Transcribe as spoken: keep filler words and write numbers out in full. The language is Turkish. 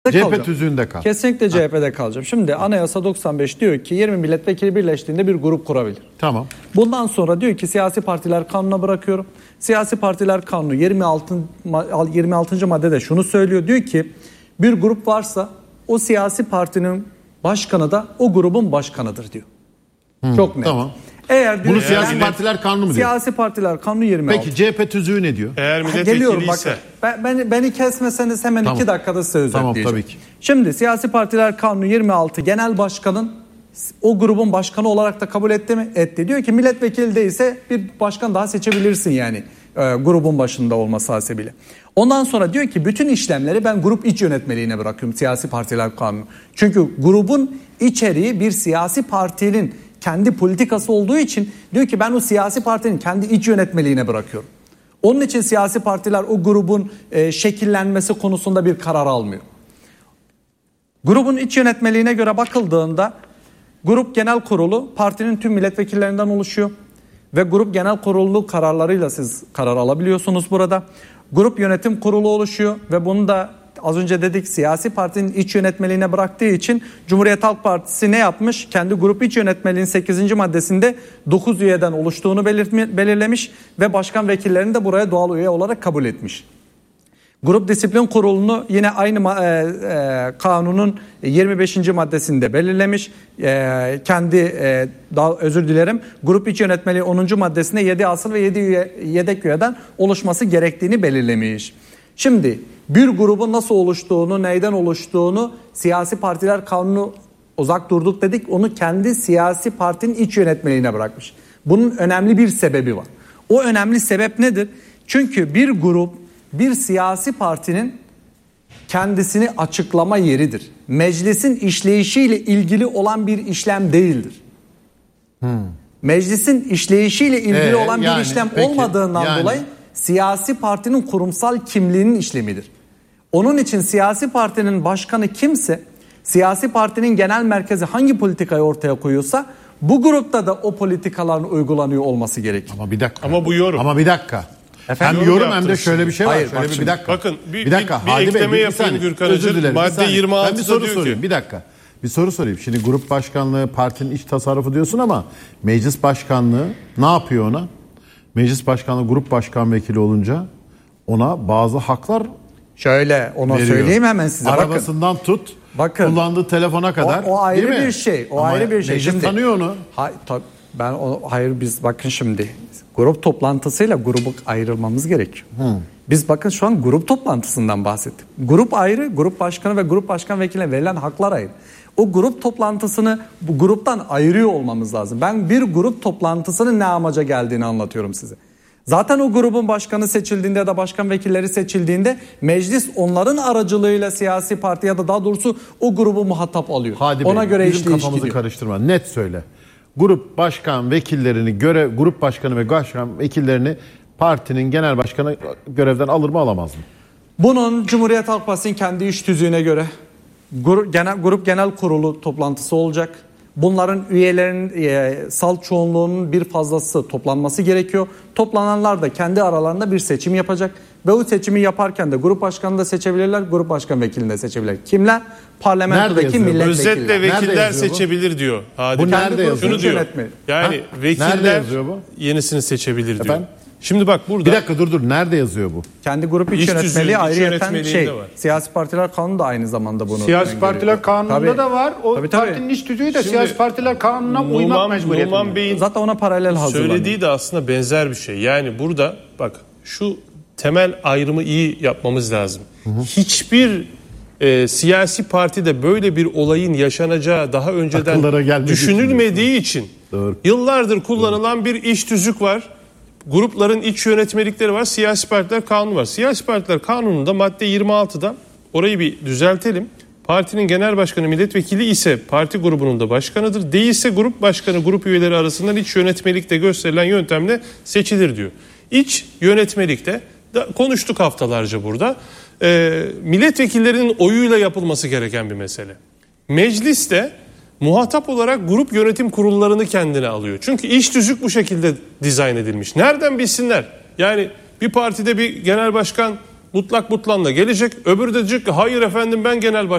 C H P tüzüğünde kal. Kesinlikle C H P'de kalacağım. Şimdi Anayasa doksan beş diyor ki yirmi milletvekili birleştiğinde bir grup kurabilir. Tamam. Bundan sonra diyor ki siyasi partiler kanununa bırakıyorum. Siyasi partiler kanunu yirmi altı. yirmi altıncı maddede şunu söylüyor. Diyor ki bir grup varsa o siyasi partinin başkanı da o grubun başkanıdır diyor. Hmm, Çok net. Tamam. Eğer diyor, bunu siyasi yani, partiler kanunu mu diyor? Siyasi partiler kanunu yirmi altı. Peki C H P tüzüğü ne diyor? Eğer milletvekili Geliyorum ise. bakın. Ben, beni, beni kesmeseniz hemen Tamam. iki dakikada size özetleyeceğim. Tamam tabii ki. Şimdi siyasi partiler kanunu yirmi altı genel başkanın o grubun başkanı olarak da kabul etti mi? Etti. Diyor ki milletvekili değilse bir başkan daha seçebilirsin yani e, grubun başında olması hasebiyle. Ondan sonra diyor ki bütün işlemleri ben grup iç yönetmeliğine bırakıyorum siyasi partiler kanunu. Çünkü grubun içeriği bir siyasi partinin kendi politikası olduğu için diyor ki ben o siyasi partinin kendi iç yönetmeliğine bırakıyorum. Onun için siyasi partiler o grubun e, şekillenmesi konusunda bir karar almıyor. Grubun iç yönetmeliğine göre bakıldığında grup genel kurulu partinin tüm milletvekillerinden oluşuyor. Ve grup genel kurulu kararlarıyla siz karar alabiliyorsunuz burada. Grup yönetim kurulu oluşuyor ve bunu da az önce dedik siyasi partinin iç yönetmeliğine bıraktığı için Cumhuriyet Halk Partisi ne yapmış? Kendi grup iç yönetmeliğinin sekizinci maddesinde dokuz üyeden oluştuğunu belirlemiş ve başkan vekillerini de buraya doğal üye olarak kabul etmiş. Grup disiplin kurulunu yine aynı e, e, kanunun yirmi beşinci maddesinde belirlemiş. E, kendi e, daha özür dilerim. Grup iç yönetmeliği onuncu maddesinde yedi asıl ve yedi üye, yedek üyeden oluşması gerektiğini belirlemiş. Şimdi bir grubun nasıl oluştuğunu, neyden oluştuğunu siyasi partiler kanunu uzak durduk dedik. Onu kendi siyasi partinin iç yönetmeliğine bırakmış. Bunun önemli bir sebebi var. O önemli sebep nedir? Çünkü bir grup bir siyasi partinin kendisini açıklama yeridir. Meclisin işleyişiyle ilgili olan bir işlem değildir. Hmm. Meclisin işleyişiyle ilgili ee, olan yani, bir işlem peki, olmadığından yani. dolayı siyasi partinin kurumsal kimliğinin işlemidir. Onun için siyasi partinin başkanı kimse, siyasi partinin genel merkezi hangi politikayı ortaya koyuyorsa bu grupta da o politikaların uygulanıyor olması gerekir. Ama bir dakika. Ama bu yorum. Ama bir dakika. Efendim, hem yorum, yorum hem de şöyle bir şey var. Hayır, şöyle bak bir, bir dakika. Bakın bir, bir dakika. bir, bir ekleme Bey, yapayım Gürkan Hocam. Madde yirmi altıda ben bir soru diyor sorayım. ki. Bir dakika. Bir soru sorayım. Şimdi grup başkanlığı partinin iç tasarrufu diyorsun ama meclis başkanlığı ne yapıyor ona? Meclis başkanlığı grup başkan vekili olunca ona bazı haklar şöyle ona veriyor. Söyleyeyim hemen size. Arabasından bakın. tut. Bakın. Kullandığı telefona kadar. O, o ayrı bir şey. O ama ayrı bir şey. Meclis Şimdi, tanıyor onu. Hay, tab- ben o, hayır biz bakın şimdi grup toplantısıyla grubu ayrılmamız gerekiyor. Hmm. Biz bakın şu an grup toplantısından bahsettik. Grup ayrı, grup başkanı ve grup başkan vekiline verilen haklar ayrı. O grup toplantısını bu gruptan ayırıyor olmamız lazım. Ben bir grup toplantısının ne amaca geldiğini anlatıyorum size. Zaten o grubun başkanı seçildiğinde ya da başkan vekilleri seçildiğinde meclis onların aracılığıyla siyasi parti ya da daha doğrusu o grubu muhatap alıyor. Hadi Ona Bey, göre bizim işleyiş kafamızı gidiyor. karıştırma. Net söyle. Grup başkan vekillerini göre grup başkanı ve başkan vekillerini partinin genel başkanı görevden alır mı alamaz mı? Bunun Cumhuriyet Halk Partisi'nin kendi iş tüzüğüne göre grup genel, grup genel kurulu toplantısı olacak. Bunların üyelerinin e, salt çoğunluğunun bir fazlası toplanması gerekiyor. Toplananlar da kendi aralarında bir seçim yapacak. Ve o seçimi yaparken de grup başkanını da seçebilirler, grup başkan vekilini de seçebilirler. Kimler? Parlamentodaki milletvekiller. Özetle vekiller seçebilir diyor. Hadi. Bu nerede yazıyor? Şunu diyor. Yani ha? Vekiller yenisini seçebilir diyor. Efendim? Şimdi bak burada. Bir dakika dur dur. Nerede yazıyor bu? Kendi grup iç yönetmeliği ayrıyeten şey. Siyasi partiler kanunu da aynı zamanda bunu. Siyasi partiler kanununda tabii. da var. O tabii, tabii. partinin iç tüzüğü de Şimdi, siyasi partiler kanununa Numan, uymak mecburiyetinde. Numan Bey'in zaten ona paralel hazırlanıyor. Söylediği de aslında benzer bir şey. Yani burada bak şu temel ayrımı iyi yapmamız lazım. Hı hı. Hiçbir e, siyasi partide böyle bir olayın yaşanacağı daha önceden düşünülmediği için Doğru. yıllardır kullanılan Doğru. bir iç tüzük var. Grupların iç yönetmelikleri var. Siyasi partiler kanunu var. Siyasi partiler kanununda madde yirmi altıda orayı bir düzeltelim. Partinin genel başkanı milletvekili ise parti grubunun da başkanıdır. Değilse grup başkanı grup üyeleri arasından iç yönetmelikte gösterilen yöntemle seçilir diyor. İç yönetmelikte da konuştuk haftalarca burada. E, milletvekillerinin oyuyla yapılması gereken bir mesele. Mecliste muhatap olarak grup yönetim kurullarını kendine alıyor. Çünkü iş tüzük bu şekilde dizayn edilmiş. Nereden bilsinler? Yani bir partide bir genel başkan mutlak mutlanla gelecek. Öbürü de diyecek ki hayır efendim ben genel başkan.